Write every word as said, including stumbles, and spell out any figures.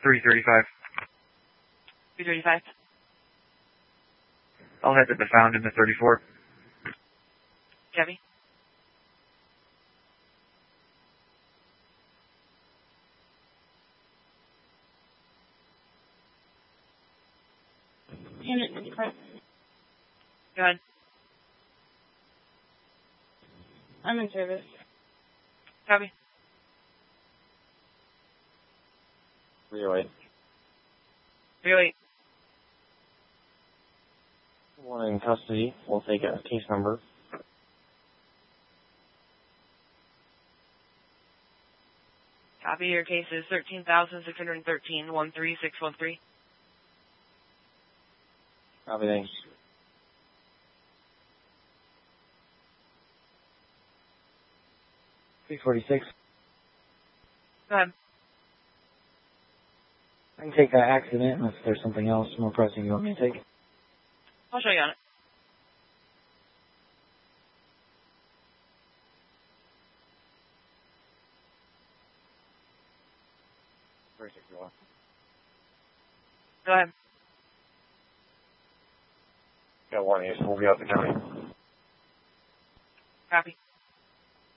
three thirty-five. three thirty-five. I'll head to the found in the thirty-four. Copy. Go ahead. I'm in service. Copy. three oh eight. three oh eight. One in custody. We'll take a case number. Copy. Your case is thirteen thousand six hundred thirteen, one three six one three. Copy, thanks. three forty-six. Go ahead. I can take that accident unless there's something else more pressing you want me to take. I'll show you on it. Go ahead. Got one, we'll be out the county. Copy.